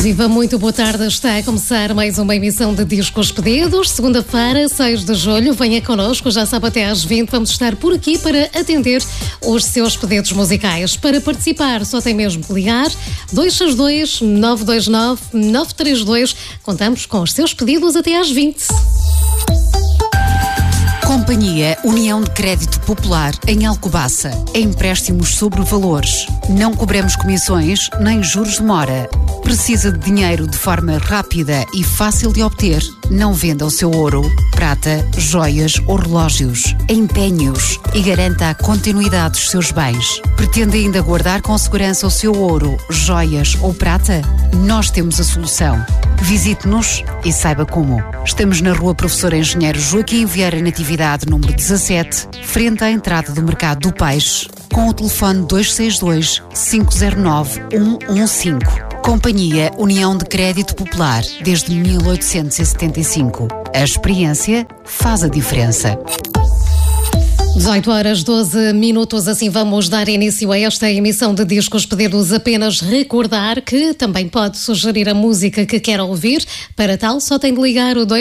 Viva, muito boa tarde. Está a começar mais uma emissão de Discos Pedidos. Segunda-feira, 6 de julho. Venha connosco, já sabe, até às 20. Vamos estar por aqui para atender os seus pedidos musicais. Para participar, só tem mesmo que ligar 262-929-932. Contamos com os seus pedidos até às 20. Companhia União de Crédito Popular em Alcobaça. Empréstimos sobre valores. Não cobramos comissões nem juros de mora. Precisa de dinheiro de forma rápida e fácil de obter? Não venda o seu ouro, prata, joias ou relógios. Empenhe-os e garanta a continuidade dos seus bens. Pretende ainda guardar com segurança o seu ouro, joias ou prata? Nós temos a solução. Visite-nos e saiba como. Estamos na Rua Professor Engenheiro Joaquim Vieira Natividade, número 17, frente à entrada do Mercado do Peixe, com o telefone 262-509-115. Companhia União de Crédito Popular, desde 1875. A experiência faz a diferença. 18h12, assim vamos dar início a esta emissão de Discos Pedidos. Apenas recordar que também pode sugerir a música que quer ouvir. Para tal, só tem de ligar o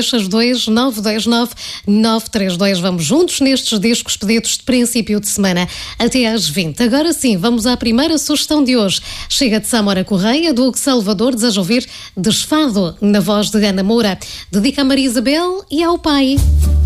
262-929-932. Vamos juntos nestes Discos Pedidos de princípio de semana até às 20. Agora sim, vamos à primeira sugestão de hoje. Chega de Samora Correia, do Salvador, deseja ouvir Desfado, na voz de Ana Moura. Dedica a Maria Isabel e ao pai.